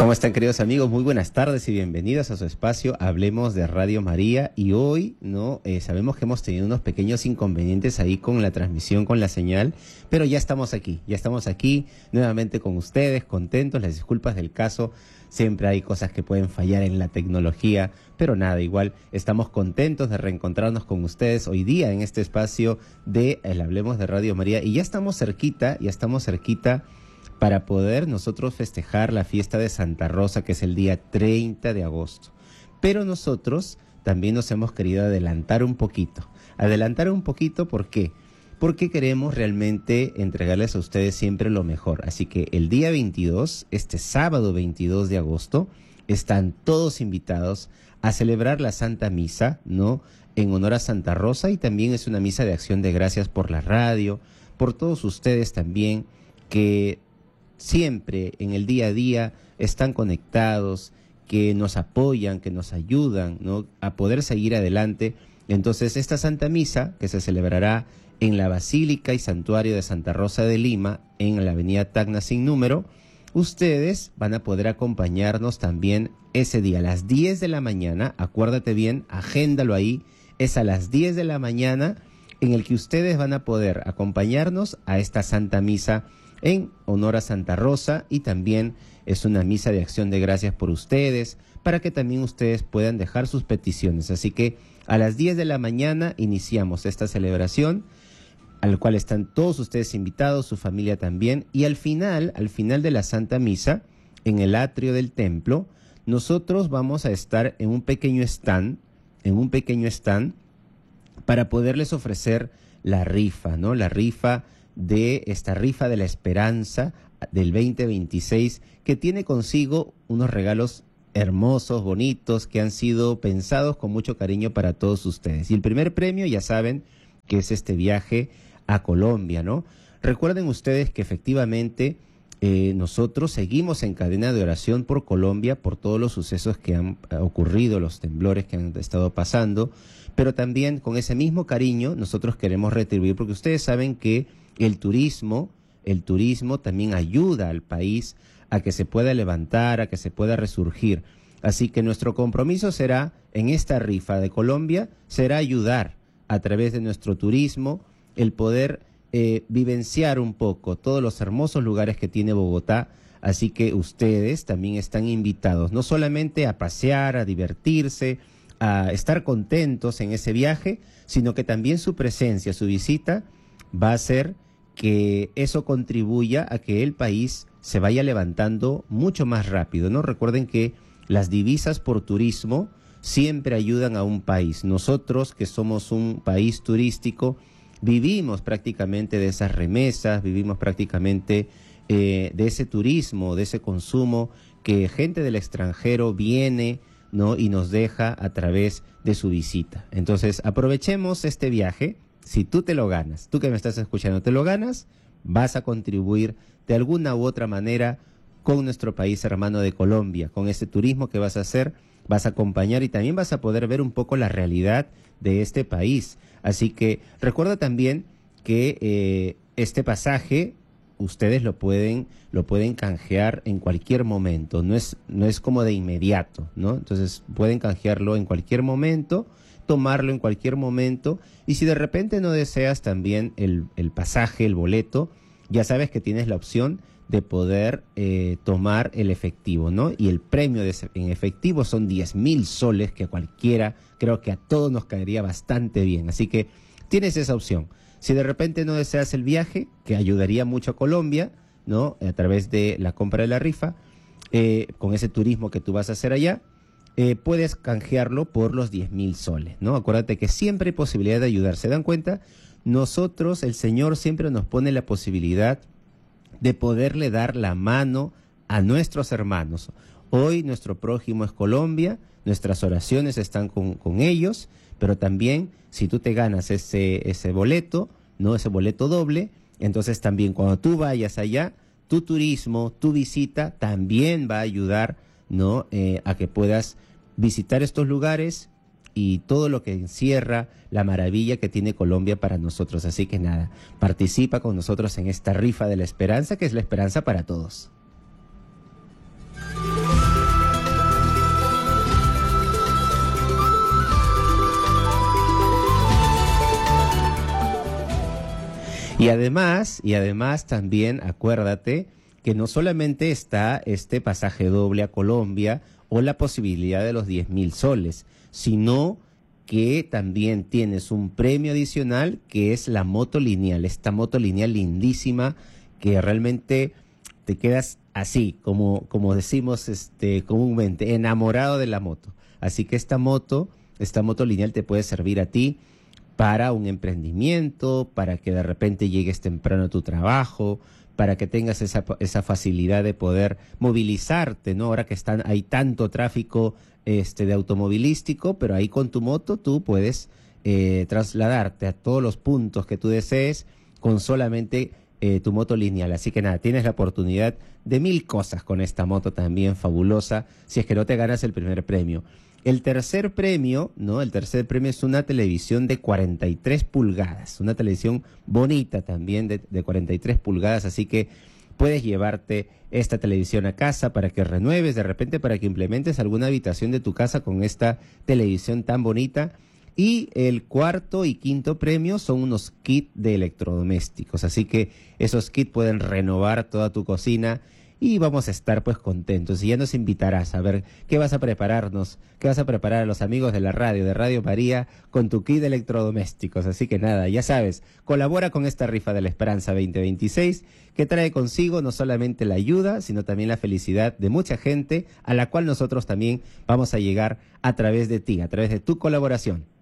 ¿Cómo están, queridos amigos? Muy buenas tardes y bienvenidos a su espacio Hablemos de Radio María. Y hoy, sabemos que hemos tenido unos pequeños inconvenientes ahí con la transmisión, con la señal, pero ya estamos aquí nuevamente con ustedes, contentos. Las disculpas del caso, siempre hay cosas que pueden fallar en la tecnología, pero nada, igual estamos contentos de reencontrarnos con ustedes hoy día en este espacio de el Hablemos de Radio María. Y ya estamos cerquita para poder nosotros festejar la fiesta de Santa Rosa, que es el día 30 de agosto. Pero nosotros también nos hemos querido adelantar un poquito. ¿Por qué? Porque queremos realmente entregarles a ustedes siempre lo mejor. Así que el día 22, este sábado 22 de agosto, están todos invitados a celebrar la Santa Misa, ¿no?, en honor a Santa Rosa, y también es una misa de acción de gracias por la radio, por todos ustedes también, que siempre en el día a día están conectados, que nos apoyan, que nos ayudan, ¿no?, a poder seguir adelante. Entonces, esta Santa Misa, que se celebrará en la Basílica y Santuario de Santa Rosa de Lima, en la avenida Tacna sin número, ustedes van a poder acompañarnos también ese día a las 10 de la mañana. Acuérdate bien, agéndalo ahí, es a las 10 de la mañana en el que ustedes van a poder acompañarnos a esta Santa Misa en honor a Santa Rosa, y también es una misa de acción de gracias por ustedes, para que también ustedes puedan dejar sus peticiones. Así que a las 10 de la mañana iniciamos esta celebración, al cual están todos ustedes invitados, su familia también, y al final de la Santa Misa, en el atrio del templo, nosotros vamos a estar en un pequeño stand, para poderles ofrecer la rifa, ¿no? La rifa de esta rifa de la esperanza del 2026, que tiene consigo unos regalos hermosos, bonitos, que han sido pensados con mucho cariño para todos ustedes. Y el primer premio, ya saben, que es este viaje a Colombia, ¿no? Recuerden ustedes que efectivamente nosotros seguimos en cadena de oración por Colombia, por todos los sucesos que han ocurrido, los temblores que han estado pasando, pero también con ese mismo cariño nosotros queremos retribuir, porque ustedes saben que el turismo también ayuda al país a que se pueda levantar, a que se pueda resurgir. Así que nuestro compromiso será, en esta rifa de Colombia, será ayudar a través de nuestro turismo, el poder vivenciar un poco todos los hermosos lugares que tiene Bogotá. Así que ustedes también están invitados, no solamente a pasear, a divertirse, a estar contentos en ese viaje, sino que también su presencia, su visita, va a hacer que eso contribuya a que el país se vaya levantando mucho más rápido, ¿no? Recuerden que las divisas por turismo siempre ayudan a un país. Nosotros, que somos un país turístico, vivimos prácticamente de esas remesas, vivimos prácticamente de ese turismo, de ese consumo que gente del extranjero viene, ¿no?, y nos deja a través de su visita. Entonces, aprovechemos este viaje. Si tú te lo ganas, tú que me estás escuchando, te lo ganas, vas a contribuir de alguna u otra manera con nuestro país hermano de Colombia, con ese turismo que vas a hacer, vas a acompañar y también vas a poder ver un poco la realidad de este país. Así que recuerda también que este pasaje ustedes lo pueden canjear en cualquier momento, no es como de inmediato, ¿no? Entonces pueden canjearlo en cualquier momento, tomarlo en cualquier momento, y si de repente no deseas también el pasaje, el boleto, ya sabes que tienes la opción de poder tomar el efectivo, ¿no? Y el premio en efectivo son 10.000 soles, que a cualquiera, creo que a todos nos caería bastante bien. Así que tienes esa opción. Si de repente no deseas el viaje, que ayudaría mucho a Colombia, ¿no?, a través de la compra de la rifa, con ese turismo que tú vas a hacer allá, puedes canjearlo por los 10.000 soles, ¿no? Acuérdate que siempre hay posibilidad de ayudar. ¿Se dan cuenta? Nosotros, el Señor siempre nos pone la posibilidad de poderle dar la mano a nuestros hermanos. Hoy nuestro prójimo es Colombia, nuestras oraciones están con ellos, pero también si tú te ganas ese boleto, ¿no?, ese boleto doble, entonces también cuando tú vayas allá, tu turismo, tu visita también va a ayudar, ¿no?, a que puedas visitar estos lugares y todo lo que encierra la maravilla que tiene Colombia para nosotros. Así que nada, participa con nosotros en esta rifa de la esperanza, que es la esperanza para todos. Y además también acuérdate que no solamente está este pasaje doble a Colombia o la posibilidad de los 10.000 soles, sino que también tienes un premio adicional que es la moto lineal, esta moto lineal lindísima que realmente te quedas así, como decimos comúnmente, enamorado de la moto. Así que esta moto lineal te puede servir a ti para un emprendimiento, para que de repente llegues temprano a tu trabajo, para que tengas esa facilidad de poder movilizarte, ¿no? Ahora que hay tanto tráfico de automovilístico, pero ahí con tu moto tú puedes trasladarte a todos los puntos que tú desees con solamente tu moto lineal. Así que nada, tienes la oportunidad de 1000 cosas con esta moto también fabulosa, si es que no te ganas el primer premio. El tercer premio, ¿no? El tercer premio es una televisión de 43 pulgadas, una televisión bonita también de 43 pulgadas, así que puedes llevarte esta televisión a casa para que renueves, de repente para que implementes alguna habitación de tu casa con esta televisión tan bonita. Y el cuarto y quinto premio son unos kits de electrodomésticos, así que esos kits pueden renovar toda tu cocina y vamos a estar pues contentos. Y ya nos invitarás a ver qué vas a prepararnos, qué vas a preparar a los amigos de la radio, de Radio María, con tu kit de electrodomésticos. Así que nada, ya sabes, colabora con esta rifa de la Esperanza 2026, que trae consigo no solamente la ayuda, sino también la felicidad de mucha gente, a la cual nosotros también vamos a llegar a través de ti, a través de tu colaboración.